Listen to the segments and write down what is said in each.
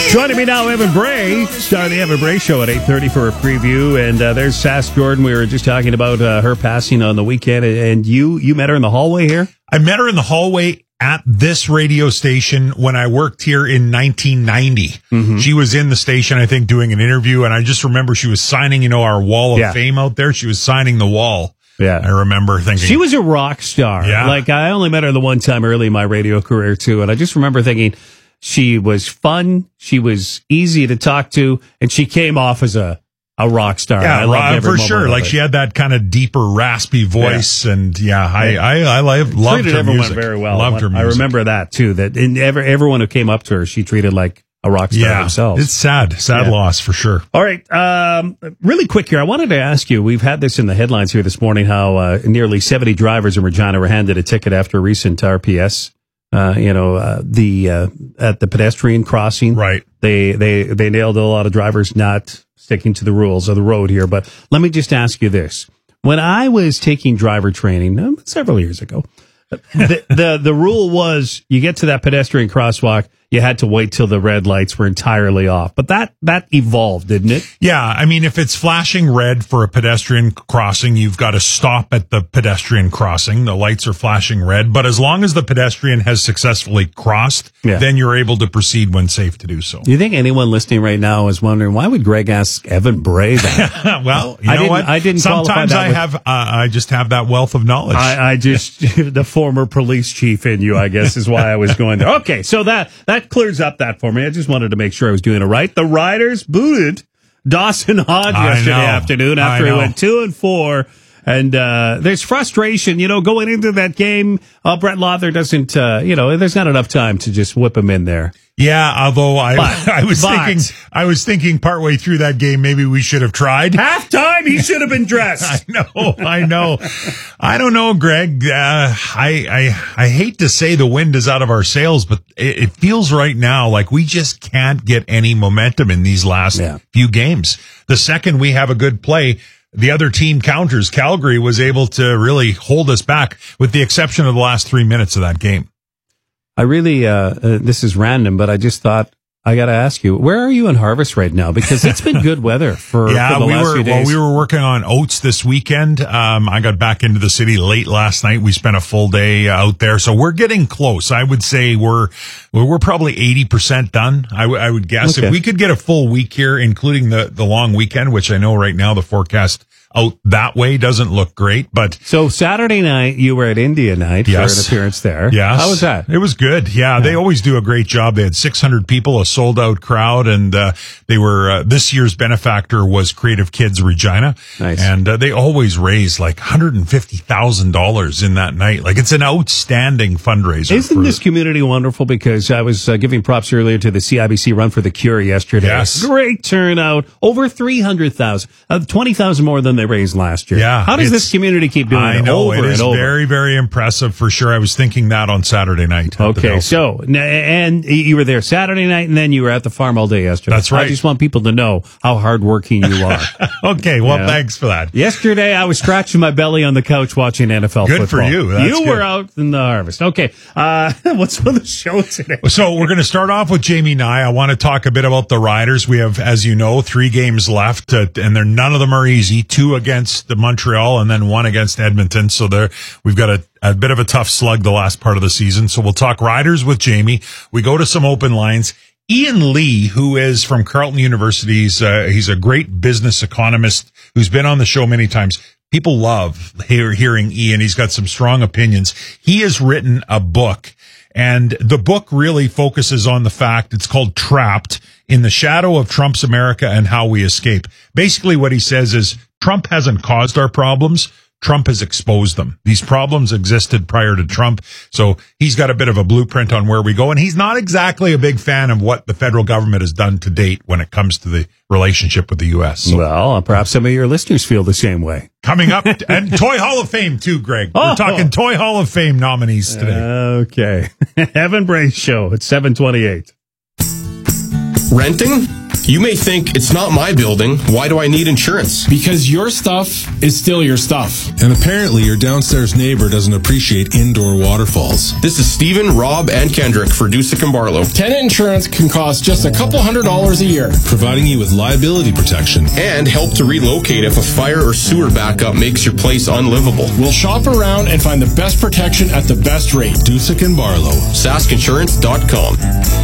Joining me now, Evan Bray, star of the Evan Bray Show at 8:30 for a preview. And there's Sass Jordan. We were just talking about her passing on the weekend. And you met her in the hallway here? I met her in the hallway at this radio station when I worked here in 1990. Mm-hmm. She was in the station, I think, doing an interview. And I just remember she was signing, our wall of fame out there. She was signing the wall. Yeah. I remember thinking. She was a rock star. Yeah. Like, I only met her the one time early in my radio career, too. And I just remember thinking, she was fun, she was easy to talk to, and she came off as a rock star. Yeah, I loved every for sure. moment Like, of it. she had that kind of deeper, raspy voice, and I loved treated her everyone music. very well. Loved her music. I remember that too. That everyone who came up to her, she treated like a rock star themselves. It's sad loss for sure. All right, really quick here. I wanted to ask you. We've had this in the headlines here this morning. How nearly 70 drivers in Regina were handed a ticket after a recent RPS. At the pedestrian crossing. Right. They nailed a lot of drivers not sticking to the rules of the road here. But let me just ask you this. When I was taking driver training several years ago, the rule was you get to that pedestrian crosswalk, you had to wait till the red lights were entirely off. But that evolved, didn't it? Yeah, I mean, if it's flashing red for a pedestrian crossing, you've got to stop at the pedestrian crossing. The lights are flashing red. But as long as the pedestrian has successfully crossed, then you're able to proceed when safe to do so. Do you think anyone listening right now is wondering, why would Greg ask Evan Bray that? Well, you know what? I didn't Sometimes I just have that wealth of knowledge. I just, the former police chief in you, I guess, is why I was going there. Okay, so that clears up that for me. I just wanted to make sure I was doing it right. The Riders booted Dawson Hodge yesterday afternoon after he went 2-4. And there's frustration, going into that game. Brett Lauther doesn't, there's not enough time to just whip him in there. Yeah, although I was thinking partway through that game, maybe we should have tried. Halftime, he should have been dressed. I know. I don't know, Greg. I hate to say the wind is out of our sails, but it feels right now like we just can't get any momentum in these last few games. The second we have a good play, the other team counters. Calgary was able to really hold us back, with the exception of the last 3 minutes of that game. I really, this is random, but I just thought, I got to ask you, where are you in harvest right now? Because it's been good weather for the last few days. Well, we were working on oats this weekend. I got back into the city late last night. We spent a full day out there. So we're getting close. I would say we're probably 80% done. I would guess if we could get a full week here, including the long weekend, which I know right now the forecast out that way doesn't look great. But so Saturday night you were at India Night for an appearance there. Yes. How was that? It was good. Yeah, they always do a great job. They had 600 people, a sold out crowd, and they were this year's benefactor was Creative Kids Regina. Nice. And they always raise like $150,000 in that night. Like, it's an outstanding fundraiser. Isn't this community wonderful? Because I was giving props earlier to the CIBC Run for the Cure yesterday. Yes. Great turnout. Over 300,000. 20,000 more than they raised last year. Yeah. How does this community keep doing it? I know. It is over? very, very impressive for sure. I was thinking that on Saturday night. Okay. So, and you were there Saturday night, and then you were at the farm all day yesterday. That's right. I just want people to know how hardworking you are. Okay. Well, thanks for that. Yesterday, I was scratching my belly on the couch watching NFL football. Good for you. That's were out in the harvest. Okay. What's on the show today? So we're going to start off with Jamie Nye. I want to talk a bit about the Riders. We have, as you know, 3 games left, and none of them are easy. 2 against Montreal and then 1 against Edmonton. So we've got a bit of a tough slug the last part of the season. So we'll talk Riders with Jamie. We go to some open lines. Ian Lee, who is from Carleton University, he's a great business economist who's been on the show many times. People love hearing Ian. He's got some strong opinions. He has written a book, and the book really focuses on the fact, it's called Trapped: In the Shadow of Trump's America and How We Escape. Basically what he says is Trump hasn't caused our problems. Trump has exposed them. These problems existed prior to Trump. So he's got a bit of a blueprint on where we go. And he's not exactly a big fan of what the federal government has done to date when it comes to the relationship with the U.S. So, well, perhaps some of your listeners feel the same way. Coming up, and Toy Hall of Fame too, Greg. We're talking Toy Hall of Fame nominees today. Okay. Evan Bray Show at 7:28. Renting? You may think, it's not my building, why do I need insurance? Because your stuff is still your stuff. And apparently your downstairs neighbor doesn't appreciate indoor waterfalls. This is Stephen, Rob, and Kendrick for Dusick and Barlow. Tenant insurance can cost just a couple $100 a year, providing you with liability protection and help to relocate if a fire or sewer backup makes your place unlivable. We'll shop around and find the best protection at the best rate. Dusick and Barlow. SaskInsurance.com.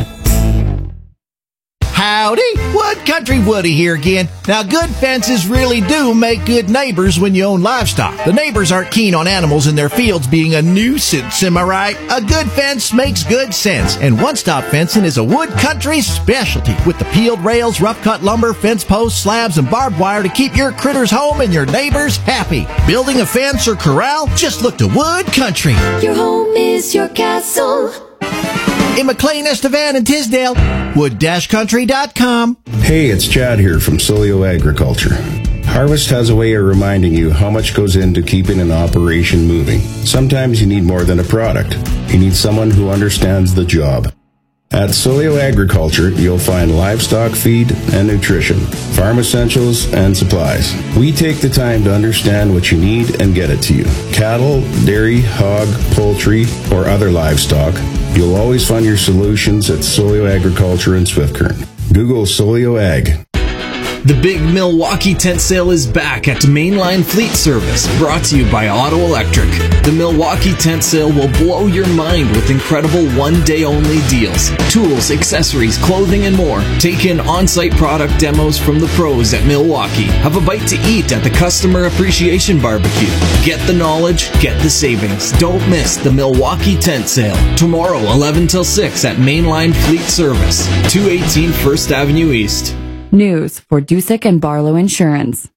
Howdy, Wood Country Woody here again. Now, good fences really do make good neighbors when you own livestock. The neighbors aren't keen on animals in their fields being a nuisance, am I right? A good fence makes good sense, and One Stop Fencing is a Wood Country specialty with the peeled rails, rough-cut lumber, fence posts, slabs, and barbed wire to keep your critters home and your neighbors happy. Building a fence or corral? Just look to Wood Country. Your home is your castle. In McLean, Estevan, and Tisdale, wood-country.com. Hey, it's Chad here from Solio Agriculture. Harvest has a way of reminding you how much goes into keeping an operation moving. Sometimes you need more than a product. You need someone who understands the job. At Solio Agriculture, you'll find livestock feed and nutrition, farm essentials, and supplies. We take the time to understand what you need and get it to you. Cattle, dairy, hog, poultry, or other livestock, you'll always find your solutions at Solio Agriculture in Swift Current. Google Solio Ag. The big Milwaukee tent sale is back at Mainline Fleet Service, brought to you by Auto Electric. The Milwaukee tent sale will blow your mind with incredible one-day-only deals. Tools, accessories, clothing, and more. Take in on-site product demos from the pros at Milwaukee. Have a bite to eat at the Customer Appreciation Barbecue. Get the knowledge, get the savings. Don't miss the Milwaukee tent sale. Tomorrow, 11 till 6 at Mainline Fleet Service, 218 First Avenue East. News for Dusick and Barlow Insurance.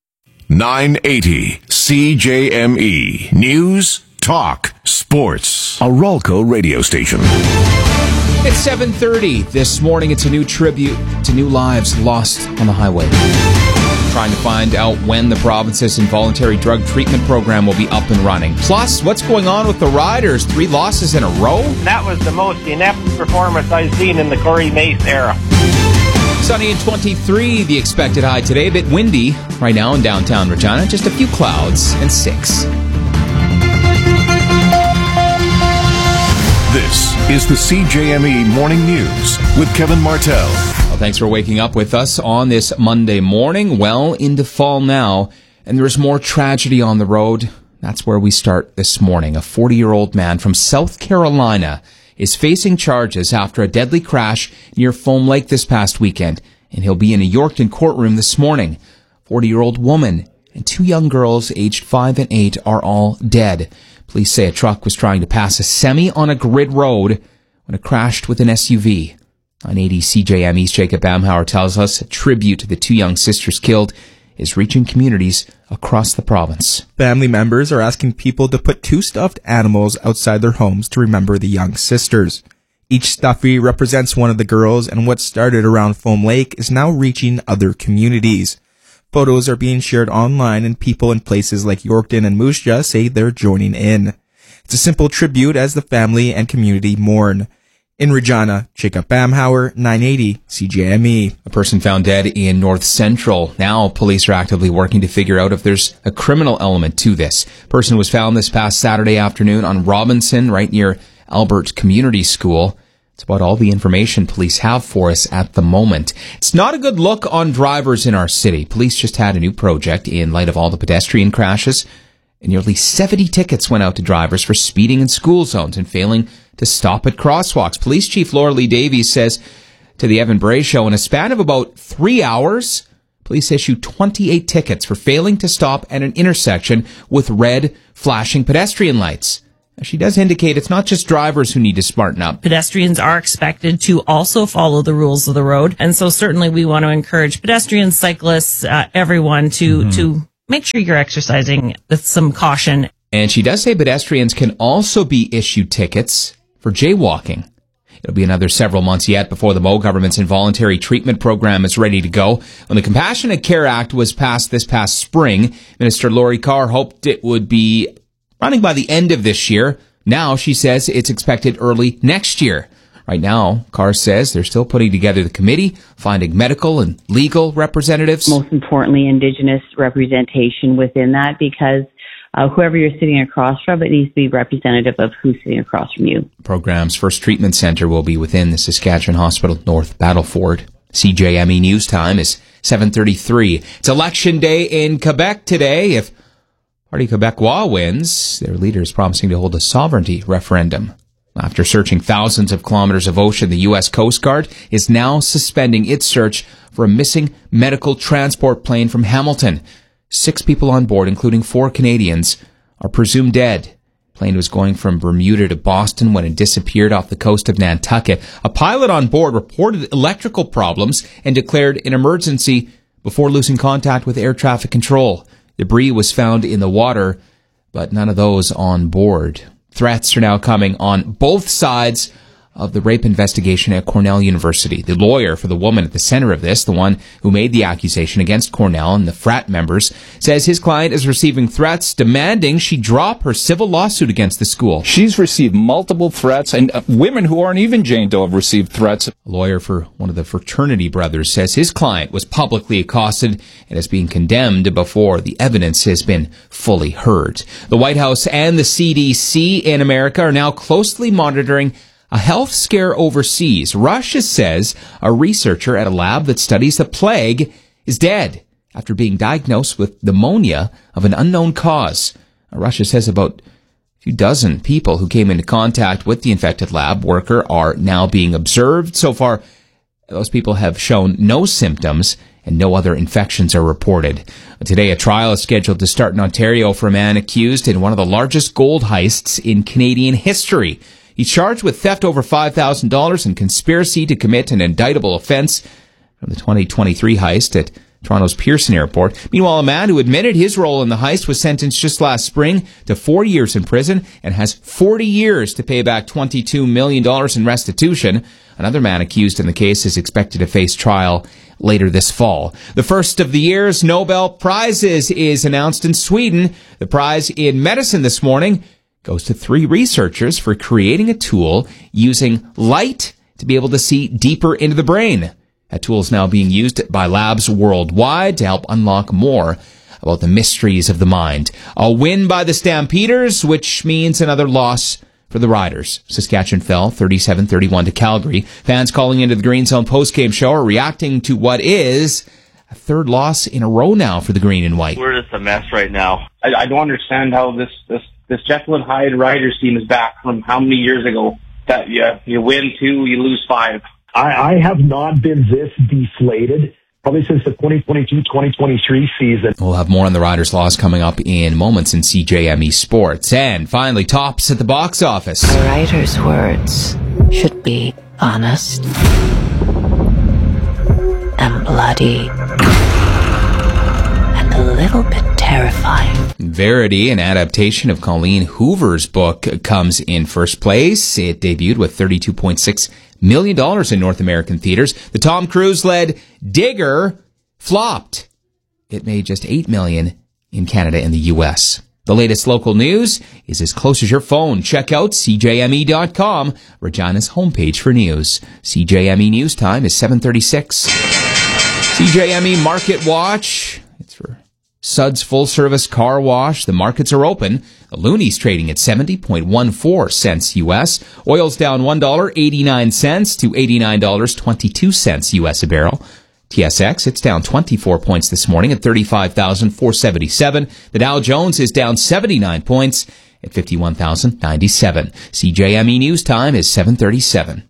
980 CJME. News, talk, sports. A Ralco radio station. It's 7:30 this morning. It's a new tribute to new lives lost on the highway. Trying to find out when the province's involuntary drug treatment program will be up and running. Plus, what's going on with the Riders? 3 losses in a row? That was the most inept performance I've seen in the Corey Mace era. Sunny and 23, the expected high today. A bit windy right now in downtown Regina. Just a few clouds and 6. This is the CJME Morning News with Kevin Martell. Well, thanks for waking up with us on this Monday morning. Well into fall now, and there's more tragedy on the road. That's where we start this morning. A 40-year-old man from South Carolina is facing charges after a deadly crash near Foam Lake this past weekend, and he'll be in a Yorkton courtroom this morning. 40-year-old woman and 2 young girls aged 5 and 8 are all dead. Police say a truck was trying to pass a semi on a grid road when it crashed with an SUV. 980 CJME's Jacob Bamhauer tells us a tribute to the 2 young sisters killed is reaching communities across the province. Family members are asking people to put 2 stuffed animals outside their homes to remember the young sisters. Each stuffy represents one of the girls, and what started around Foam Lake is now reaching other communities. Photos are being shared online, and people in places like Yorkton and Moose Jaw say they're joining in. It's a simple tribute as the family and community mourn. In Regina, Jacob Bamhauer, 980 CJME. A person found dead in North Central. Now police are actively working to figure out if there's a criminal element to this. Person was found this past Saturday afternoon on Robinson, right near Albert Community School. It's about all the information police have for us at the moment. It's not a good look on drivers in our city. Police just had a new project in light of all the pedestrian crashes. And nearly 70 tickets went out to drivers for speeding in school zones and failing to stop at crosswalks. Police Chief Laura Lee Davies says to the Evan Bray Show, in a span of about 3 hours, police issued 28 tickets for failing to stop at an intersection with red flashing pedestrian lights. Now, she does indicate it's not just drivers who need to smarten up. Pedestrians are expected to also follow the rules of the road. And so certainly we want to encourage pedestrians, cyclists, everyone to make sure you're exercising with some caution. And she does say pedestrians can also be issued tickets for jaywalking. It'll be another several months yet before the Moe government's involuntary treatment program is ready to go. When the Compassionate Care Act was passed this past spring, Minister Laurie Carr hoped it would be running by the end of this year. Now she says it's expected early next year. Right now, Carr says they're still putting together the committee, finding medical and legal representatives. Most importantly, Indigenous representation within that, because whoever you're sitting across from, it needs to be representative of who's sitting across from you. The program's first treatment center will be within the Saskatchewan Hospital North Battleford. CJME News Time is 7:33. It's Election Day in Quebec today. If Parti Québécois wins, their leader is promising to hold a sovereignty referendum. After searching thousands of kilometers of ocean, the U.S. Coast Guard is now suspending its search for a missing medical transport plane from Hamilton. 6 people on board, including 4 Canadians, are presumed dead. The plane was going from Bermuda to Boston when it disappeared off the coast of Nantucket. A pilot on board reported electrical problems and declared an emergency before losing contact with air traffic control. Debris was found in the water, but none of those on board. Threats are now coming on both sides of the rape investigation at Cornell University. The lawyer for the woman at the center of this, the one who made the accusation against Cornell and the frat members, says his client is receiving threats demanding she drop her civil lawsuit against the school. She's received multiple threats, and women who aren't even Jane Doe have received threats. A lawyer for one of the fraternity brothers says his client was publicly accosted and is being condemned before the evidence has been fully heard. The White House and the CDC in America are now closely monitoring a health scare overseas. Russia says a researcher at a lab that studies the plague is dead after being diagnosed with pneumonia of an unknown cause. Russia says about a few dozen people who came into contact with the infected lab worker are now being observed. So far, those people have shown no symptoms and no other infections are reported. Today, a trial is scheduled to start in Ontario for a man accused in one of the largest gold heists in Canadian history. He's charged with theft over $5,000 and conspiracy to commit an indictable offense from the 2023 heist at Toronto's Pearson Airport. Meanwhile, a man who admitted his role in the heist was sentenced just last spring to 4 years in prison and has 40 years to pay back $22 million in restitution. Another man accused in the case is expected to face trial later this fall. The first of the year's Nobel Prizes is announced in Sweden. The prize in medicine this morning goes to 3 researchers for creating a tool using light to be able to see deeper into the brain. That tool is now being used by labs worldwide to help unlock more about the mysteries of the mind. A win by the Stampeders, which means another loss for the Riders. Saskatchewan fell 37-31 to Calgary. Fans calling into the Green Zone postgame show are reacting to what is a 3rd loss in a row now for the Green and White. We're just a mess right now. I don't understand how this Jekyll and Hyde Riders team is back from how many years ago that you win 2, you lose 5. I have not been this deflated probably since the 2022-2023 season. We'll have more on the Riders' loss coming up in moments in CJME Sports. And finally, tops at the box office. The writer's words should be honest and bloody and a little bit terrifying. Verity, an adaptation of Colleen Hoover's book, comes in first place. It debuted with $32.6 million in North American theaters. The Tom Cruise-led Digger flopped. It made just $8 million in Canada and the U.S. The latest local news is as close as your phone. Check out CJME.com, Regina's homepage for news. CJME News Time is 7:36. CJME Market Watch. It's for Suds Full Service Car Wash. The markets are open. The Looney's trading at 70.14 cents U.S. Oil's down $1.89 to $89.22 U.S. a barrel. TSX, it's down 24 points this morning at 35,477. The Dow Jones is down 79 points at 51,097. CJME News Time is 7:37.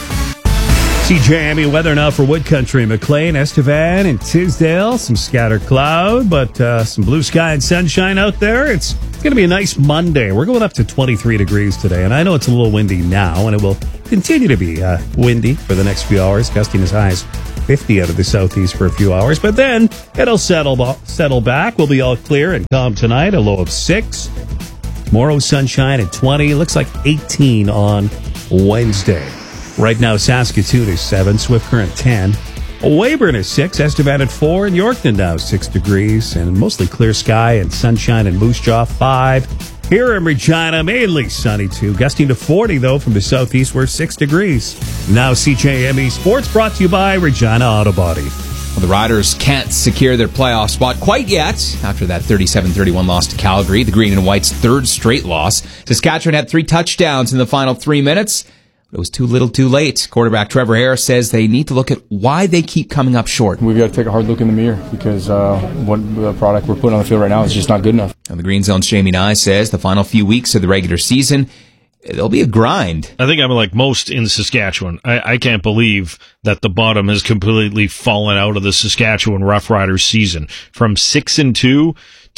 CJME weather now for Wood Country, McLean, Estevan, and Tisdale. Some scattered cloud, but some blue sky and sunshine out there. It's going to be a nice Monday. We're going up to 23 degrees today, and I know it's a little windy now, and it will continue to be windy for the next few hours, gusting as high as 50 out of the southeast for a few hours. But then it'll settle back. We'll be all clear and calm tonight, a low of 6. Tomorrow, sunshine at 20. Looks like 18 on Wednesday. Right now, Saskatoon is 7, Swift Current 10, Weyburn is 6, Estevan at 4, and Yorkton now 6 degrees, and mostly clear sky and sunshine in Moose Jaw 5. Here in Regina, mainly sunny too. Gusting to 40, though, from the southeast, we're 6 degrees. Now CJME Sports brought to you by Regina Auto Body. Well, the Riders can't secure their playoff spot quite yet after that 37-31 loss to Calgary, the Green and White's third straight loss. Saskatchewan had 3 touchdowns in the final 3 minutes. But it was too little too late. Quarterback Trevor Harris says they need to look at why they keep coming up short. We've got to take a hard look in the mirror because what the product we're putting on the field right now is just not good enough. And the Green Zone's Jamie Nye says the final few weeks of the regular season, it'll be a grind. I think I'm like most in Saskatchewan. I can't believe that the bottom has completely fallen out of the Saskatchewan Roughriders season. From 6-2 to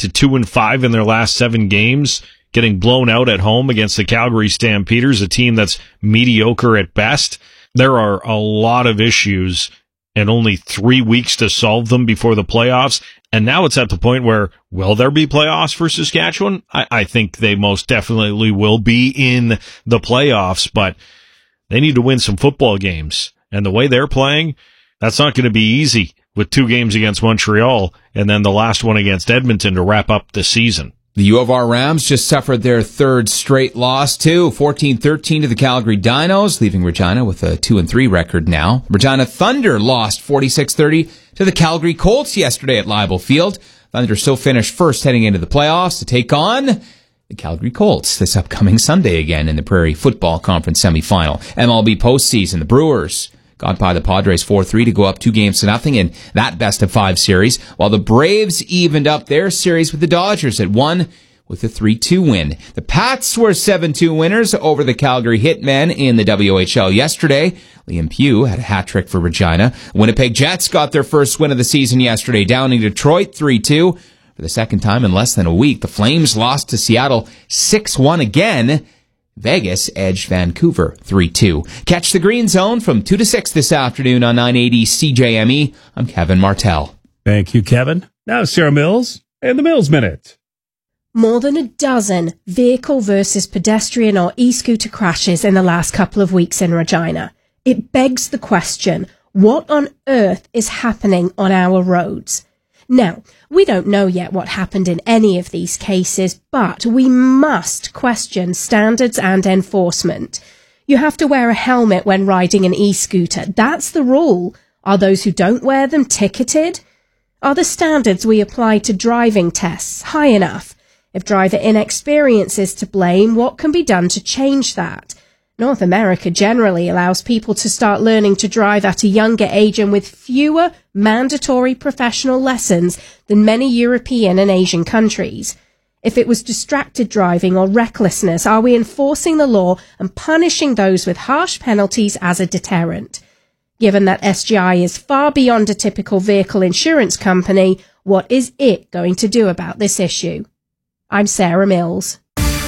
2-5 in their last 7 games, getting blown out at home against the Calgary Stampeders, a team that's mediocre at best. There are a lot of issues and only 3 weeks to solve them before the playoffs. And now it's at the point where, will there be playoffs for Saskatchewan? I think they most definitely will be in the playoffs, but they need to win some football games. And the way they're playing, that's not going to be easy with 2 games against Montreal and then the last one against Edmonton to wrap up the season. The U of R Rams just suffered their 3rd straight loss, too. 14-13 to the Calgary Dinos, leaving Regina with a 2-3 record now. Regina Thunder lost 46-30 to the Calgary Colts yesterday at Leibel Field. Thunder still finished first heading into the playoffs to take on the Calgary Colts this upcoming Sunday again in the Prairie Football Conference semifinal. MLB postseason, the Brewers got by the Padres 4-3 to go up 2-0 in that best-of-5 series, while the Braves evened up their series with the Dodgers at 1 with a 3-2 win. The Pats were 7-2 winners over the Calgary Hitmen in the WHL yesterday. Liam Pugh had a hat-trick for Regina. Winnipeg Jets got their first win of the season yesterday, downing Detroit 3-2. For the second time in less than a week, the Flames lost to Seattle 6-1 again. Vegas edged Vancouver 3-2. Catch the Green Zone from 2 to 6 this afternoon on 980 CJME. I'm Kevin Martell. Thank you, Kevin. Now Sarah Mills and the Mills Minute. More than a dozen vehicle versus pedestrian or e-scooter crashes in the last couple of weeks in Regina. It begs the question, what on earth is happening on our roads? Now, we don't know yet what happened in any of these cases, but we must question standards and enforcement. You have to wear a helmet when riding an e-scooter. That's the rule. Are those who don't wear them ticketed? Are the standards we apply to driving tests high enough? If driver inexperience is to blame, what can be done to change that? North America generally allows people to start learning to drive at a younger age and with fewer mandatory professional lessons than many European and Asian countries. If it was distracted driving or recklessness, are we enforcing the law and punishing those with harsh penalties as a deterrent? Given that SGI is far beyond a typical vehicle insurance company, what is it going to do about this issue? I'm Sarah Mills.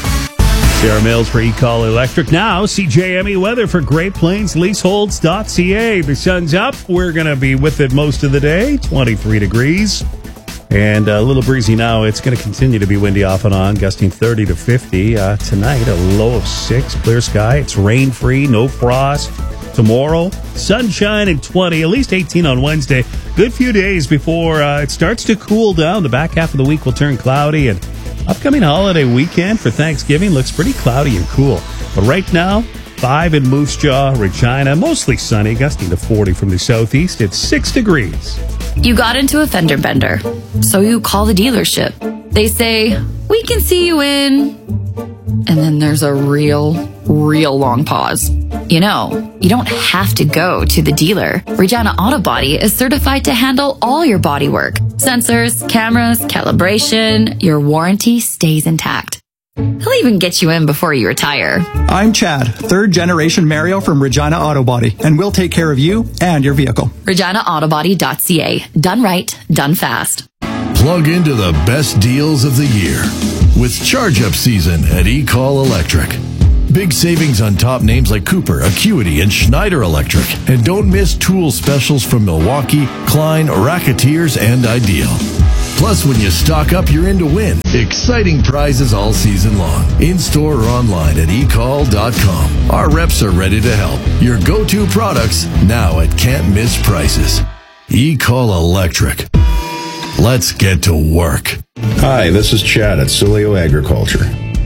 Sarah Mills for eCall Electric. Now, CJME weather for Great Plains Leaseholds.ca. The sun's up. We're going to be with it most of the day, 23 degrees. And a little breezy now. It's going to continue to be windy off and on, gusting 30 to 50. Tonight, a low of 6, clear sky. It's rain-free, no frost. Tomorrow, sunshine and 20, at least 18 on Wednesday. Good few days before it starts to cool down. The back half of the week will turn cloudy, and upcoming holiday weekend for Thanksgiving looks pretty cloudy and cool. But right now, 5 in Moose Jaw, Regina, mostly sunny, gusting to 40 from the southeast. It's 6 degrees. You got into a fender bender, so you call the dealership. They say, we can see you in... And then there's a real long pause. You know, you don't have to go to the dealer. Regina Auto Body is certified to handle all your body work. Sensors, cameras, calibration, your warranty stays intact. He'll even get you in before you retire. I'm Chad, 3rd generation Mario from Regina Auto Body, and we'll take care of you and your vehicle. ReginaAutoBody.ca. Done right, done fast. Plug into the best deals of the year with charge-up season at eCall Electric. Big savings on top names like Cooper, Acuity, and Schneider Electric. And don't miss tool specials from Milwaukee, Klein, Racketeers, and Ideal. Plus, when you stock up, you're in to win. Exciting prizes all season long. In-store or online at eCall.com. Our reps are ready to help. Your go-to products now at can't-miss prices. eCall Electric. Let's get to work. Hi, this is Chad at Sileo Agriculture.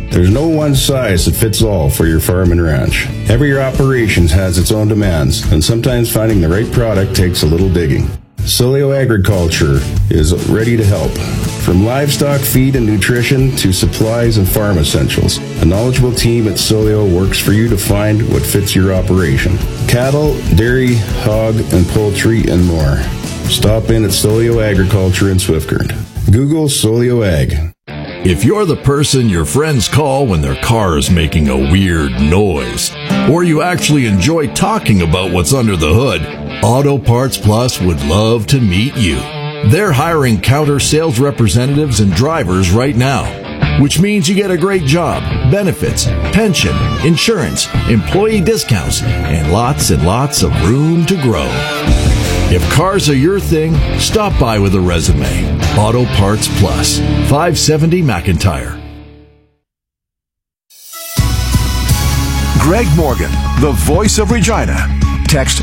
There's no one size that fits all for your farm and ranch. Every operation has its own demands, and sometimes finding the right product takes a little digging. Solio Agriculture is ready to help. From livestock feed and nutrition to supplies and farm essentials, a knowledgeable team at Solio works for you to find what fits your operation. Cattle, dairy, hog, and poultry, and more. Stop in at Solio Agriculture in Swiftcurrent. Google Solio Ag. If you're the person your friends call when their car is making a weird noise, or you actually enjoy talking about what's under the hood, Auto Parts Plus would love to meet you. They're hiring counter sales representatives and drivers right now, which means you get a great job, benefits, pension, insurance, employee discounts, and lots of room to grow. If cars are your thing, stop by with a resume. Auto Parts Plus, 570 McIntyre. Greg Morgan, the voice of Regina. Text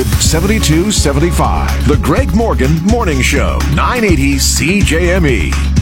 1-877-300-7275. The Greg Morgan Morning Show, 980 CJME.